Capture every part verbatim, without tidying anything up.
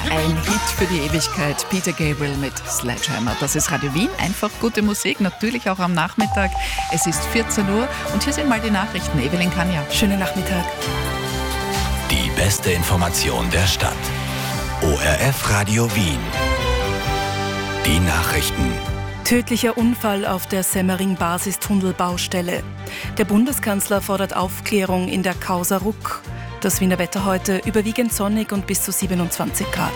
Ein Hit für die Ewigkeit. Peter Gabriel mit Sledgehammer. Das ist Radio Wien. Einfach gute Musik, natürlich auch am Nachmittag. Es ist vierzehn Uhr und hier sind mal die Nachrichten. Evelyn Kanja. Schönen Nachmittag. Die beste Information der Stadt. O R F Radio Wien. Die Nachrichten. Tödlicher Unfall auf der Semmering-Basistunnelbaustelle. Der Bundeskanzler fordert Aufklärung in der Causa Ruck. Das Wiener Wetter heute überwiegend sonnig und bis zu siebenundzwanzig Grad.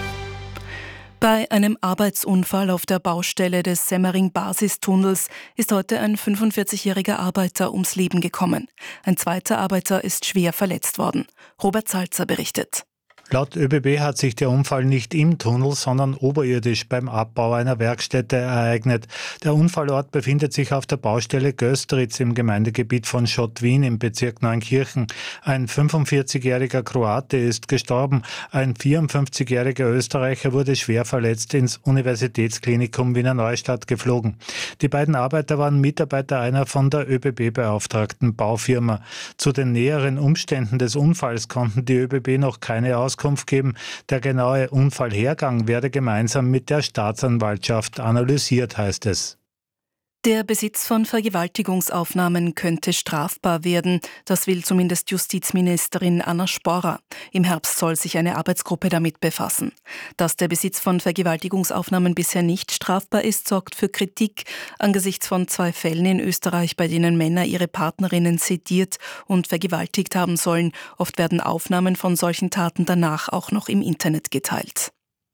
Bei einem Arbeitsunfall auf der Baustelle des Semmering-Basistunnels ist heute ein fünfundvierzigjähriger Arbeiter ums Leben gekommen. Ein zweiter Arbeiter ist schwer verletzt worden. Robert Salzer berichtet. Laut ÖBB hat sich der Unfall nicht im Tunnel, sondern oberirdisch beim Abbau einer Werkstätte ereignet. Der Unfallort befindet sich auf der Baustelle Göstritz im Gemeindegebiet von Schott-Wien im Bezirk Neunkirchen. Ein fünfundvierzigjähriger Kroate ist gestorben. Ein vierundfünfzigjähriger Österreicher wurde schwer verletzt ins Universitätsklinikum Wiener Neustadt geflogen. Die beiden Arbeiter waren Mitarbeiter einer von der ÖBB beauftragten Baufirma. Zu den näheren Umständen des Unfalls konnten die ÖBB noch keine Auskunft geben. Der genaue Unfallhergang werde gemeinsam mit der Staatsanwaltschaft analysiert, heißt es. Der Besitz von Vergewaltigungsaufnahmen könnte strafbar werden. Das will zumindest Justizministerin Anna Sporrer. Im Herbst soll sich eine Arbeitsgruppe damit befassen. Dass der Besitz von Vergewaltigungsaufnahmen bisher nicht strafbar ist, sorgt für Kritik angesichts von zwei Fällen in Österreich, bei denen Männer ihre Partnerinnen sediert und vergewaltigt haben sollen. Oft werden Aufnahmen von solchen Taten danach auch noch im Internet geteilt.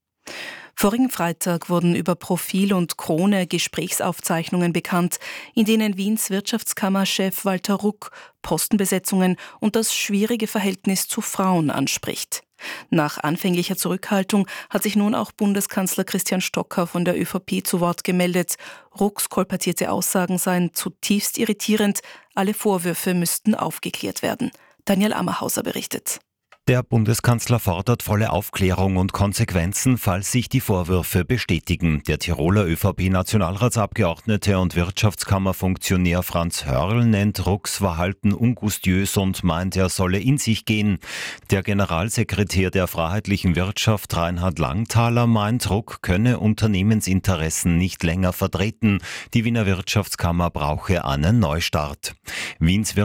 Vorigen Freitag wurden über Profil und Krone Gesprächsaufzeichnungen bekannt, in denen Wiens Wirtschaftskammerchef Walter Ruck Postenbesetzungen und das schwierige Verhältnis zu Frauen anspricht. Nach anfänglicher Zurückhaltung hat sich nun auch Bundeskanzler Christian Stocker von der ÖVP zu Wort gemeldet. Rucks kolportierte Aussagen seien zutiefst irritierend, alle Vorwürfe müssten aufgeklärt werden. Daniel Ammerhauser berichtet. Der Bundeskanzler fordert volle Aufklärung und Konsequenzen, falls sich die Vorwürfe bestätigen. Der Tiroler ÖVP-Nationalratsabgeordnete und Wirtschaftskammerfunktionär Franz Hörl nennt Rucks Verhalten ungustiös und meint, er solle in sich gehen. Der Generalsekretär der Freiheitlichen Wirtschaft Reinhard Langthaler meint, Ruck könne Unternehmensinteressen nicht länger vertreten. Die Wiener Wirtschaftskammer brauche einen Neustart. Wiens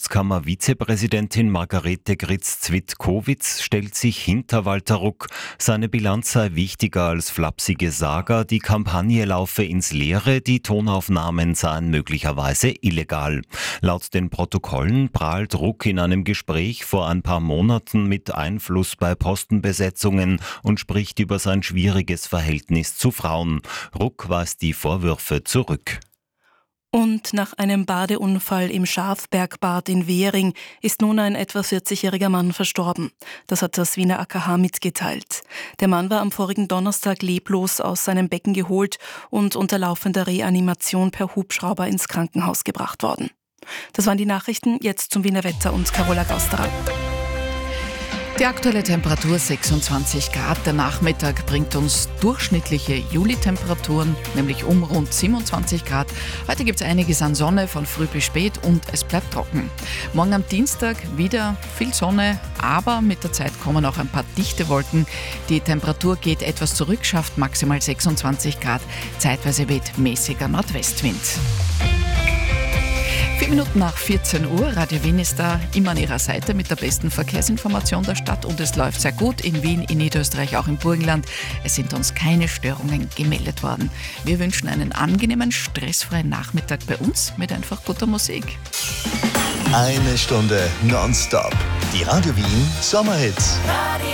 Wirtschaftskammer-Vizepräsidentin Margarete Gritz-Zwitt-Kowitz stellt sich hinter Walter Ruck. Seine Bilanz sei wichtiger als flapsige Saga, die Kampagne laufe ins Leere, die Tonaufnahmen seien möglicherweise illegal. Laut den Protokollen prahlt Ruck in einem Gespräch vor ein paar Monaten mit Einfluss bei Postenbesetzungen und spricht über sein schwieriges Verhältnis zu Frauen. Ruck weist die Vorwürfe zurück. Und nach einem Badeunfall im Schafbergbad in Währing ist nun ein etwa vierzigjähriger Mann verstorben. Das hat das Wiener A K H mitgeteilt. Der Mann war am vorigen Donnerstag leblos aus seinem Becken geholt und unter laufender Reanimation per Hubschrauber ins Krankenhaus gebracht worden. Das waren die Nachrichten, jetzt zum Wiener Wetter und Carola Gausterer. Die aktuelle Temperatur sechsundzwanzig Grad. Der Nachmittag bringt uns durchschnittliche Juli-Temperaturen, nämlich um rund siebenundzwanzig Grad. Heute gibt es einiges an Sonne von früh bis spät und es bleibt trocken. Morgen am Dienstag wieder viel Sonne, aber mit der Zeit kommen auch ein paar dichte Wolken. Die Temperatur geht etwas zurück, schafft maximal sechsundzwanzig Grad. Zeitweise weht mäßiger Nordwestwind. Vier Minuten nach vierzehn Uhr. Radio Wien ist da immer an Ihrer Seite mit der besten Verkehrsinformation der Stadt und es läuft sehr gut in Wien, in Niederösterreich, auch im Burgenland. Es sind uns keine Störungen gemeldet worden. Wir wünschen einen angenehmen, stressfreien Nachmittag bei uns mit einfach guter Musik. Eine Stunde nonstop. Die Radio Wien Sommerhits.